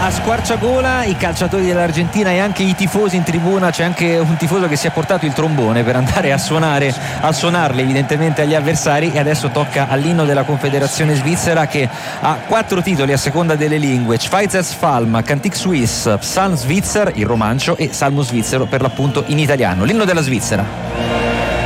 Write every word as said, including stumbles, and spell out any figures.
a squarciagola i calciatori dell'Argentina e anche i tifosi in tribuna. C'è anche un tifoso che si è portato il trombone per andare a suonare a suonarle evidentemente agli avversari. E adesso tocca all'inno della Confederazione Svizzera, che ha quattro titoli a seconda delle lingue: Schweizers Psalm, Cantic Suisse, Psalm Svitzer, il romancio, e Salmo svizzero per l'appunto in italiano. L'inno della Svizzera.